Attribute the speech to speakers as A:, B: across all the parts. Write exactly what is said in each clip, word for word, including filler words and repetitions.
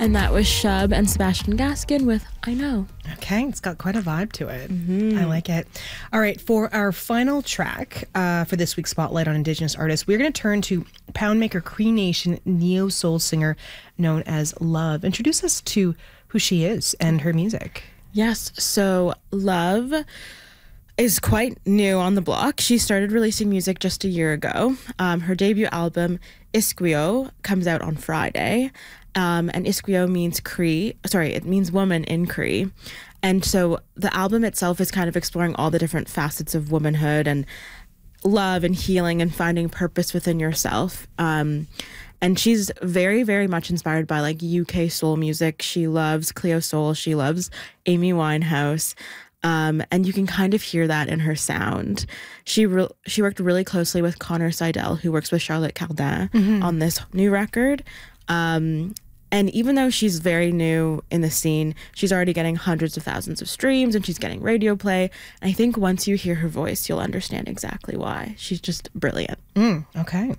A: And that was Shub and Sebastian Gaskin with I Know.
B: Okay, it's got quite a vibe to it. Mm-hmm. I like it. All right, for our final track uh, for this week's Spotlight on Indigenous Artists, we're going to turn to Poundmaker Cree Nation neo-soul singer known as Love. Introduce us to who she is and her music.
A: Yes, so Love is quite new on the block. She started releasing music just a year ago. Um, her debut album, Iskwio, comes out on Friday. Um, and Iskwio means Cree, sorry, it means woman in Cree. And so the album itself is kind of exploring all the different facets of womanhood and love and healing and finding purpose within yourself. Um, and she's very, very much inspired by like U K soul music. She loves Cleo Soul. She loves Amy Winehouse. Um, and you can kind of hear that in her sound. She re- she worked really closely with Connor Seidel, who works with Charlotte Caldin mm-hmm. on this new record. Um, and even though she's very new in the scene, she's already getting hundreds of thousands of streams and she's getting radio play. And I think once you hear her voice, you'll understand exactly why. She's just brilliant.
B: Mm, okay.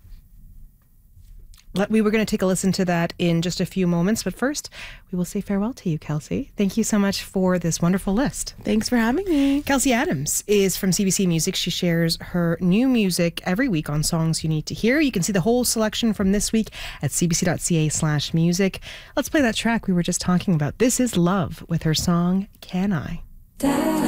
B: Let, we were going to take a listen to that in just a few moments, but first we will say farewell to you, Kelsey. Thank you so much for this wonderful list.
A: Thanks for having me.
B: Kelsey Adams is from C B C Music. She shares her new music every week on Songs You Need to Hear. You can see the whole selection from this week at cbc.ca slash music. Let's play that track we were just talking about. This is Love with her song, Can I?